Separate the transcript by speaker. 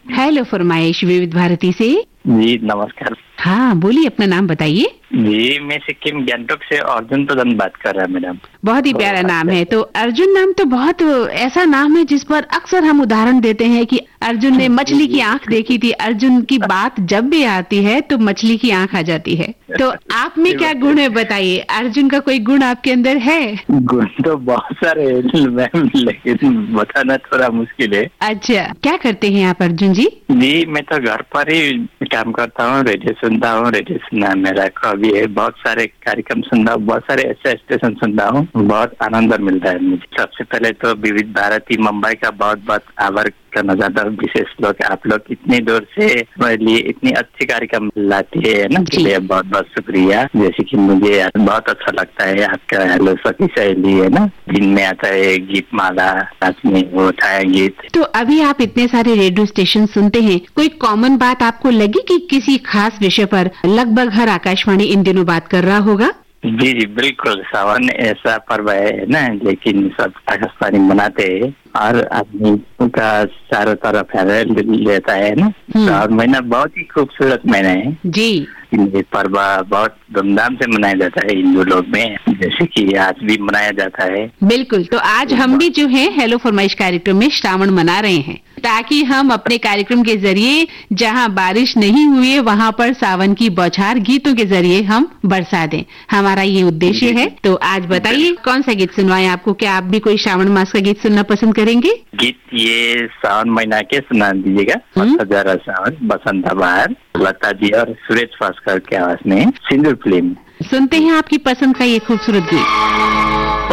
Speaker 1: Hello फरमाइश विविध भारती से।
Speaker 2: जी नमस्कार।
Speaker 1: हाँ बोलिए, अपना नाम बताइए।
Speaker 2: जी मैं सिक्किम गैंगटॉक से अर्जुन प्रधान बात कर रहा है मैडम।
Speaker 1: बहुत ही प्यारा नाम है। तो अर्जुन नाम तो बहुत ऐसा नाम है जिस पर अक्सर हम उदाहरण देते हैं कि अर्जुन ने मछली की आंख देखी थी। अर्जुन की बात जब भी आती है तो मछली की आंख आ जाती है। तो आप में क्या गुण है बताइए, अर्जुन का कोई गुण आपके अंदर है?
Speaker 2: गुण तो बहुत सारे हैं मैम, लेकिन बताना थोड़ा मुश्किल है।
Speaker 1: अच्छा, क्या करते हैं आप अर्जुन जी?
Speaker 2: जी मैं तो घर पर ही काम करता हूँ, रेडियो सुनता हूँ। रेडियो सुनना मेरा हॉबी है। बहुत सारे कार्यक्रम सुनता हूँ, बहुत सारे ऐसे स्टेशन सुनता हूँ, बहुत आनंद मिलता है मुझे। सबसे पहले तो विविध भारती मुंबई का बहुत बहुत आभार करना चाहता हूँ। विशेष लोग आप लोग इतनी दूर से मेरे लिए इतनी अच्छी कार्यक्रम लाती है ना, के लिए बहुत बहुत शुक्रिया। जैसे कि मुझे बहुत अच्छा लगता है आपका हेलो सखी सहेली है ना, दिन में आता है गीत माला, रात में वो उठाया गीत।
Speaker 1: तो अभी आप इतने सारे रेडियो स्टेशन सुनते हैं, कोई कॉमन बात आपको लगी कि किसी खास विषय पर लगभग हर आकाशवाणी इन दिनों बात कर रहा होगा?
Speaker 2: जी जी बिल्कुल। सावन ऐसा पर्व है ना, लेकिन सब आकाशवाणी मनाते हैं और आदमी का चारों तरफ लेता है ना। और महीना बहुत ही खूबसूरत महीना है
Speaker 1: जी।
Speaker 2: ये पर्व बहुत धूमधाम से मनाया जाता है हिंदू लोग में, जैसे कि आज भी मनाया जाता है।
Speaker 1: बिल्कुल। तो आज हम भी जो है हेलो फरमाइश कार्यक्रम में श्रावण मना रहे हैं, ताकि हम अपने कार्यक्रम के जरिए जहां बारिश नहीं हुई है वहां पर सावन की बौछार गीतों के जरिए हम बरसा दें। हमारा ये उद्देश्य है। तो आज बताइए कौन सा गीत सुनवाएं आपको? क्या आप भी कोई श्रावण मास का गीत सुनना पसंद करेंगे?
Speaker 2: गीत ये सावन महीना के सुना दीजिएगा। हजारा सावन बसंत बहार, लता जी और सुरेश भास्कर के आवाज में, सिंदूर फिल्म।
Speaker 1: सुनते हैं आपकी पसंद का ये खूबसूरत गीत।